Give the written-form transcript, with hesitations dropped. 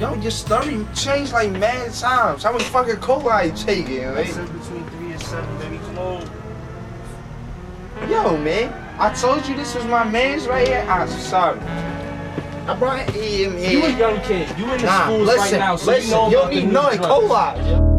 Yo, your story changed like mad times. How much fucking cola you taking, I right? said between 3 and 7, baby. Come on. Yo, man, I told you this was my man's right here. I'm sorry. I brought him here. You a young kid. You in the schools listen, right now, so listen, you know you about don't the need new none drugs. cola.